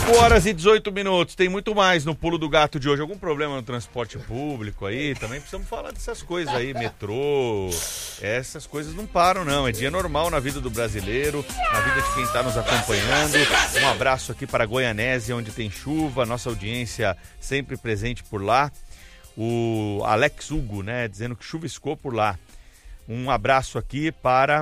5h18. Tem muito mais no Pulo do Gato de hoje. Algum problema no transporte público aí? Também precisamos falar dessas coisas aí. Metrô, essas coisas não param não. É dia normal na vida do brasileiro, na vida de quem está nos acompanhando. Um abraço aqui para Goianésia, onde tem chuva. Nossa audiência sempre presente por lá. O Alex Hugo, né, dizendo que chuviscou por lá. Um abraço aqui para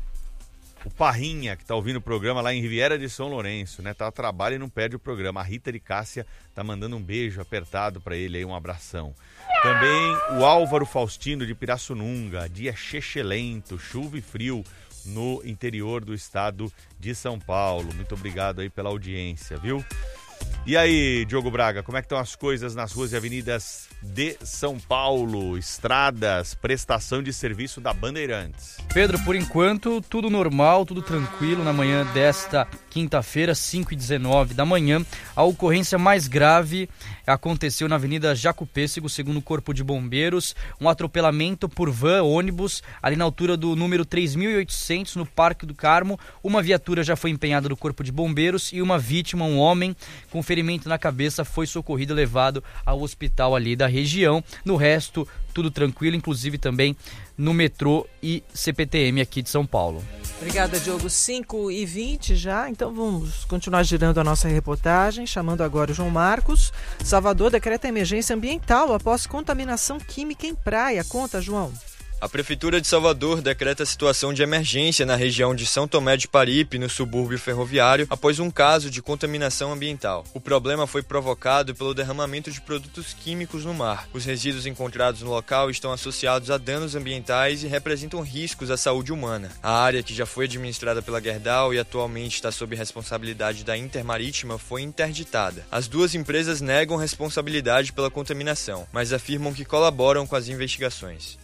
o Parrinha, que está ouvindo o programa lá em Riviera de São Lourenço, né? Tá a trabalho e não perde o programa. A Rita de Cássia tá mandando um beijo apertado para ele aí, um abração. Também o Álvaro Faustino de Pirassununga, dia chechelento, chuva e frio no interior do estado de São Paulo. Muito obrigado aí pela audiência, viu? E aí, Diogo Braga, como é que estão as coisas nas ruas e avenidas de São Paulo? Estradas, prestação de serviço da Bandeirantes. Pedro, por enquanto, tudo normal, tudo tranquilo na manhã desta quinta-feira, 5h19 da manhã. A ocorrência mais grave aconteceu na Avenida Jacopêssego, segundo o Corpo de Bombeiros. Um atropelamento por van, ônibus, ali na altura do número 3.800, no Parque do Carmo. Uma viatura já foi empenhada do Corpo de Bombeiros e uma vítima, um homem com ferimento na cabeça, foi socorrido e levado ao hospital ali da região. No resto, tudo tranquilo, inclusive também no metrô e CPTM aqui de São Paulo. Obrigada, Diogo. 5h20 já, então vamos continuar girando a nossa reportagem, chamando agora o João Marcos. Salvador decreta emergência ambiental após contaminação química em praia. Conta, João. A Prefeitura de Salvador decreta situação de emergência na região de São Tomé de Paripe, no subúrbio ferroviário, após um caso de contaminação ambiental. O problema foi provocado pelo derramamento de produtos químicos no mar. Os resíduos encontrados no local estão associados a danos ambientais e representam riscos à saúde humana. A área, que já foi administrada pela Gerdau e atualmente está sob responsabilidade da Intermarítima, foi interditada. As duas empresas negam responsabilidade pela contaminação, mas afirmam que colaboram com as investigações.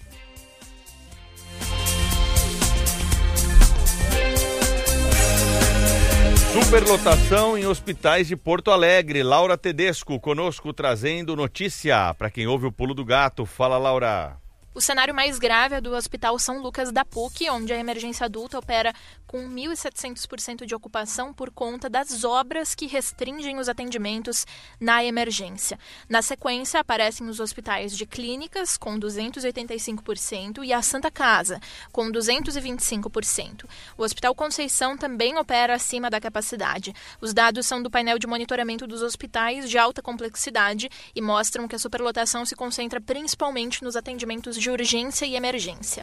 Superlotação em hospitais de Porto Alegre. Laura Tedesco conosco trazendo notícia para quem ouve o Pulo do Gato. Fala, Laura. O cenário mais grave é do Hospital São Lucas da PUC, onde a emergência adulta opera com 1.700% de ocupação por conta das obras que restringem os atendimentos na emergência. Na sequência, aparecem os hospitais de clínicas, com 285%, e a Santa Casa, com 225%. O Hospital Conceição também opera acima da capacidade. Os dados são do painel de monitoramento dos hospitais de alta complexidade e mostram que a superlotação se concentra principalmente nos atendimentos de urgência e emergência.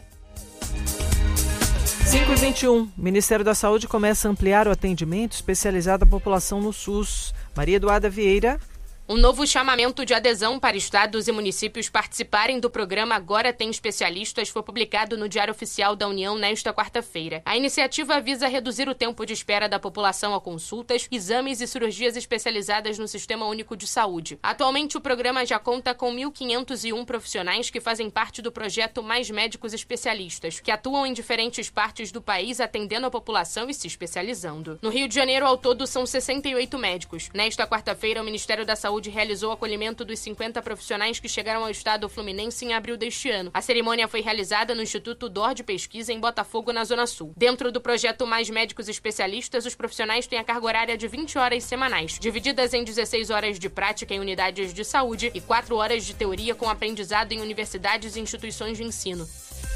5h21. O Ministério da Saúde começa a ampliar o atendimento especializado à população no SUS. Maria Eduarda Vieira. Um novo chamamento de adesão para estados e municípios participarem do programa Agora Tem Especialistas foi publicado no Diário Oficial da União nesta quarta-feira. A iniciativa visa reduzir o tempo de espera da população a consultas, exames e cirurgias especializadas no Sistema Único de Saúde. Atualmente, o programa já conta com 1.501 profissionais que fazem parte do projeto Mais Médicos Especialistas, que atuam em diferentes partes do país atendendo a população e se especializando. No Rio de Janeiro, ao todo, são 68 médicos. Nesta quarta-feira, o Ministério da Saúde realizou o acolhimento dos 50 profissionais que chegaram ao estado fluminense em abril deste ano. A cerimônia foi realizada no Instituto DOR de Pesquisa em Botafogo, na Zona Sul. Dentro do projeto Mais Médicos Especialistas, os profissionais têm a carga horária de 20 horas semanais, divididas em 16 horas de prática em unidades de saúde e 4 horas de teoria com aprendizado em universidades e instituições de ensino.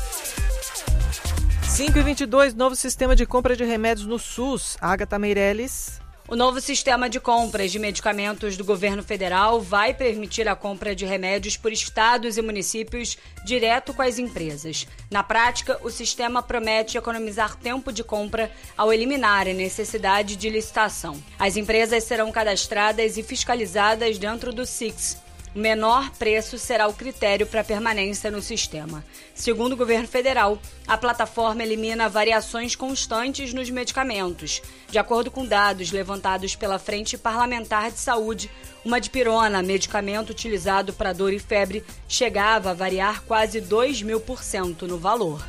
5h22, novo sistema de compra de remédios no SUS. Agatha Meirelles. O novo sistema de compras de medicamentos do governo federal vai permitir a compra de remédios por estados e municípios direto com as empresas. Na prática, o sistema promete economizar tempo de compra ao eliminar a necessidade de licitação. As empresas serão cadastradas e fiscalizadas dentro do SIX. O menor preço será o critério para permanência no sistema. Segundo o governo federal, a plataforma elimina variações constantes nos medicamentos. De acordo com dados levantados pela Frente Parlamentar de Saúde, uma dipirona, medicamento utilizado para dor e febre, chegava a variar quase 2.000% no valor.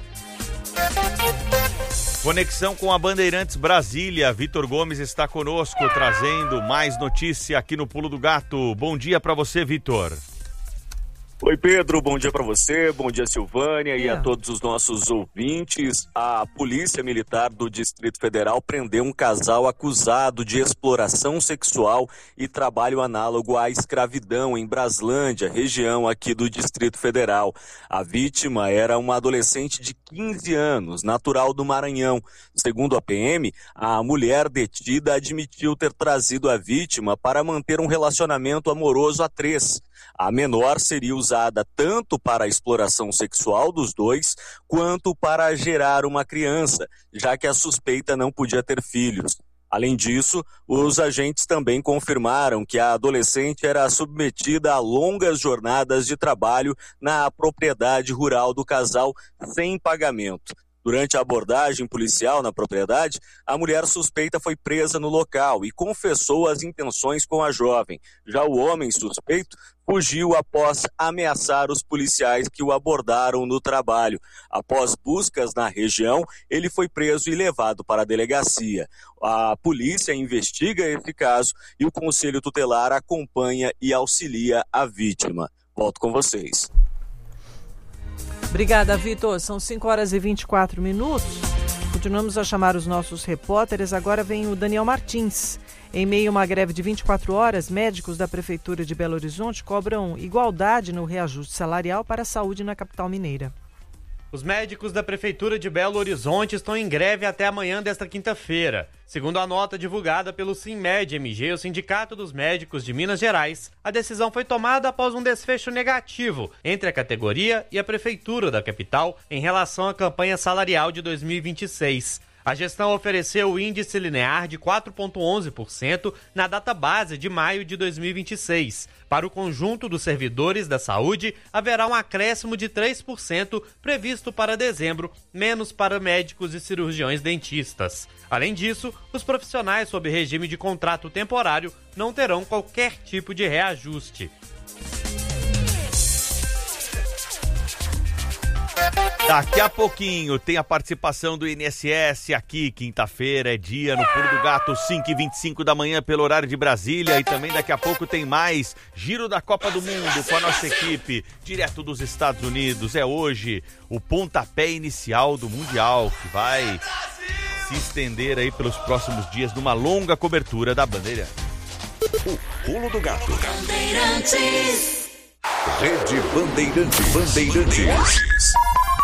Conexão com a Bandeirantes Brasília. Vitor Gomes está conosco, trazendo mais notícia aqui no Pulo do Gato. Bom dia para você, Vitor. Oi, Pedro, bom dia para você, bom dia, Silvânia, e a todos os nossos ouvintes. A Polícia Militar do Distrito Federal prendeu um casal acusado de exploração sexual e trabalho análogo à escravidão em Braslândia, região aqui do Distrito Federal. A vítima era uma adolescente de 15 anos, natural do Maranhão. Segundo a PM, a mulher detida admitiu ter trazido a vítima para manter um relacionamento amoroso a 3. A menor seria usada tanto para a exploração sexual dos dois, quanto para gerar uma criança, já que a suspeita não podia ter filhos. Além disso, os agentes também confirmaram que a adolescente era submetida a longas jornadas de trabalho na propriedade rural do casal sem pagamento. Durante a abordagem policial na propriedade, a mulher suspeita foi presa no local e confessou as intenções com a jovem. Já o homem suspeito fugiu após ameaçar os policiais que o abordaram no trabalho. Após buscas na região, ele foi preso e levado para a delegacia. A polícia investiga esse caso e o Conselho Tutelar acompanha e auxilia a vítima. Volto com vocês. Obrigada, Vitor. São 5h24. Continuamos a chamar os nossos repórteres. Agora vem o Daniel Martins. Em meio a uma greve de 24 horas, médicos da Prefeitura de Belo Horizonte cobram igualdade no reajuste salarial para a saúde na capital mineira. Os médicos da Prefeitura de Belo Horizonte estão em greve até amanhã desta quinta-feira. Segundo a nota divulgada pelo SINMED-MG, o Sindicato dos Médicos de Minas Gerais, a decisão foi tomada após um desfecho negativo entre a categoria e a Prefeitura da capital em relação à campanha salarial de 2026. A gestão ofereceu o índice linear de 4,11% na data base de maio de 2026. Para o conjunto dos servidores da saúde, haverá um acréscimo de 3% previsto para dezembro, menos para médicos e cirurgiões dentistas. Além disso, os profissionais sob regime de contrato temporário não terão qualquer tipo de reajuste. Daqui a pouquinho tem a participação do INSS aqui, quinta-feira é dia no Pulo do Gato, 5h25 da manhã pelo horário de Brasília, e também daqui a pouco tem mais Giro da Copa do Mundo com a nossa equipe, direto dos Estados Unidos. É hoje o pontapé inicial do Mundial, que vai se estender aí pelos próximos dias numa longa cobertura da Bandeira. O Pulo do Gato. Rede Bandeirantes.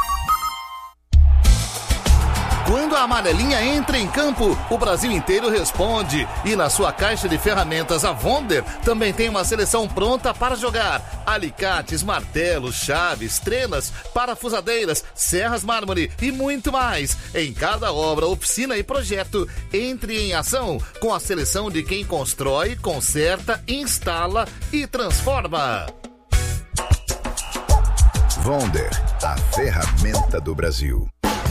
Quando a amarelinha entra em campo, o Brasil inteiro responde. E na sua caixa de ferramentas, a Vonder também tem uma seleção pronta para jogar. Alicates, martelos, chaves, trenas, parafusadeiras, serras mármore e muito mais. Em cada obra, oficina e projeto, entre em ação com a seleção de quem constrói, conserta, instala e transforma. Vonder, a ferramenta do Brasil.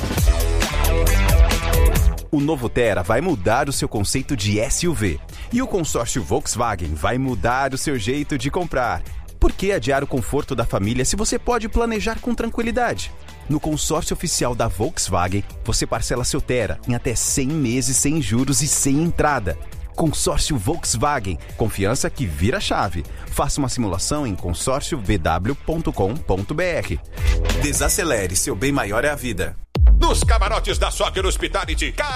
O novo Tera vai mudar o seu conceito de SUV. E o consórcio Volkswagen vai mudar o seu jeito de comprar. Por que adiar o conforto da família se você pode planejar com tranquilidade? No consórcio oficial da Volkswagen, você parcela seu Tera em até 100 meses sem juros e sem entrada. Consórcio Volkswagen, confiança que vira chave. Faça uma simulação em consórciovw.com.br. Desacelere, seu bem maior é a vida. Nos camarotes da Soccer Hospitality,